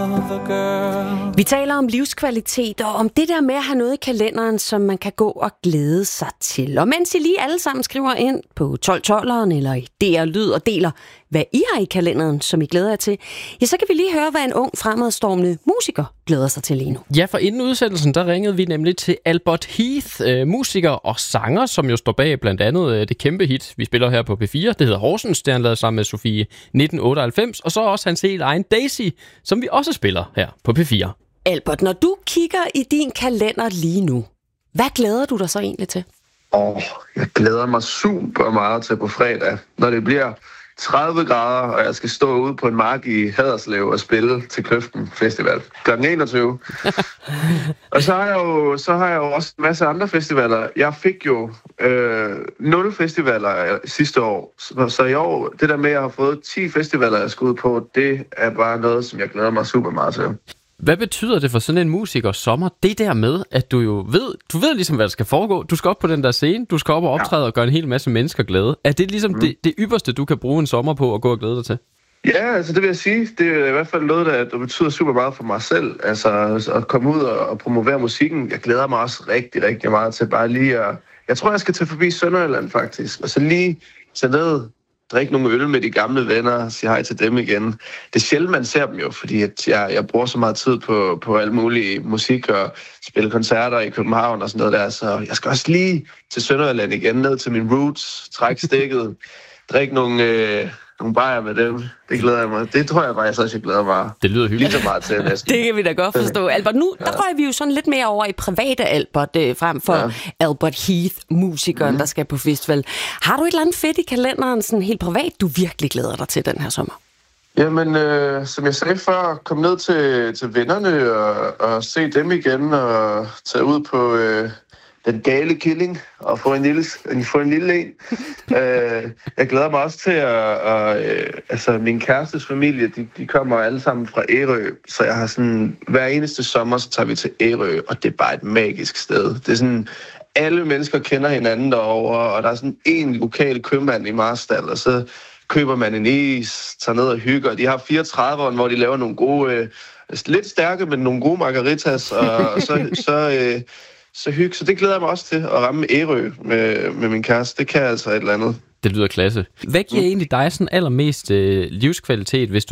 other girl. Vi taler om livskvalitet og om det der med at have noget i kalenderen, som man kan gå og glæde sig til. Og mens I lige alle sammen skriver ind på 1212'eren eller i DR Lyd og deler, hvad I har i kalenderen, som I glæder jer til, ja, så kan vi lige høre, hvad en ung fremadstormende musiker glæder sig til lige nu. Ja, for inden udsendelsen, der ringede vi nemlig til Albert Heath, musiker og sanger, som jo står bag blandt andet det kæmpe hit, vi spiller her på P4. Det hedder Horsens, det han lavede sammen med Sofie 1998, og så også hans helt egen Daisy, som vi også spiller her på P4. Albert, når du kigger i din kalender lige nu, hvad glæder du dig så egentlig til? Jeg glæder mig super meget til på fredag, når det bliver 30 grader, og jeg skal stå ude på en mark i Haderslev og spille til Kløften Festival kl. 21. Og så har jeg jo også en masse andre festivaler. Jeg fik jo 0 festivaler sidste år, så i år, det der med, at jeg har fået 10 festivaler, jeg skal ud på, det er bare noget, som jeg glæder mig super meget til. Hvad betyder det for sådan en musiker sommer? Det der med, at du jo ved ligesom, hvad der skal foregå. Du skal op på den der scene, du skal op og optræde og gøre en hel masse mennesker glade. Er det ligesom det ypperste, du kan bruge en sommer på at gå og glæde dig til? Ja, altså det vil jeg sige. Det er i hvert fald noget, der betyder super meget for mig selv. Altså at komme ud og promovere musikken. Jeg glæder mig også rigtig, rigtig meget til bare lige at... Jeg tror, jeg skal tage forbi Sønderjylland faktisk. Og så lige tage ned, drikke nogle øl med de gamle venner og sige hej til dem igen. Det er sjældent, man ser dem jo, fordi at jeg bruger så meget tid på alt muligt musik og spille koncerter i København og sådan noget der. Så jeg skal også lige til Sønderjylland igen, ned til min roots, trække stikket, drikke nogle bajer med dem. Det glæder jeg mig. Det tror jeg faktisk også, jeg glæder mig. Det lyder hyggeligt. Lige så meget til næsten. Det kan vi da godt forstå. Albert, nu der rører vi jo sådan lidt mere over i private Albert, frem for Albert Heath, musikeren, der skal på festival. Har du et eller andet fedt i kalenderen, sådan helt privat, du virkelig glæder dig til den her sommer? Jamen, som jeg sagde før, kom ned til vennerne og se dem igen og tage ud på... den gale killing og få en lille en. Jeg glæder mig også til altså min kærestes familie, de kommer alle sammen fra Ærø, så jeg har sådan, hver eneste sommer, så tager vi til Ærø, og det er bare et magisk sted. Det er sådan, alle mennesker kender hinanden derovre, og der er sådan en lokal købmand i Marstal, og så køber man en is, tager ned og hygger. De har 34'eren, hvor de laver nogle gode, lidt stærke, men nogle gode margaritas, og så hygge. Så det glæder jeg mig også til, at ramme Ærø med min kæreste. Det kan altså et eller andet. Det lyder klasse. Hvad giver egentlig dig sådan allermest livskvalitet, hvis du